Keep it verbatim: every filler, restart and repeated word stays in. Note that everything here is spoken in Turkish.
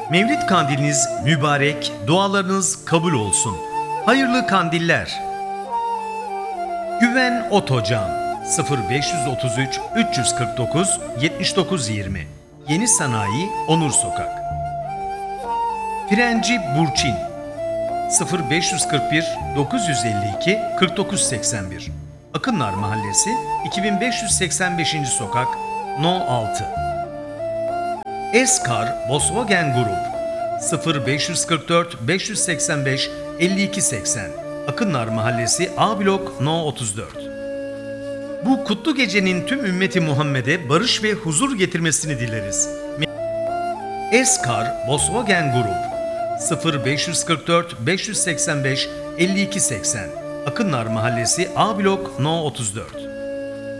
Mevlid kandiliniz mübarek, dualarınız kabul olsun. Hayırlı kandiller. Güven Otocan sıfır beş otuz üç üç yüz kırk dokuz yetmiş dokuz yirmi Yeni Sanayi Onur Sokak. Frenci Burçin sıfır beş kırk bir dokuz yüz elli iki kırk dokuz seksen bir Akınlar Mahallesi iki bin beş yüz seksen beşinci Sokak No altı. Eskar Volkswagen Grup sıfır beş kırk dört beş yüz seksen beş elli iki seksen Akınlar Mahallesi A Blok No otuz dört. Bu kutlu gecenin tüm ümmeti Muhammed'e barış ve huzur getirmesini dileriz. Eskar Volkswagen Grup sıfır beş kırk dört beş yüz seksen beş elli iki seksen Akınlar Mahallesi A Blok No otuz dört.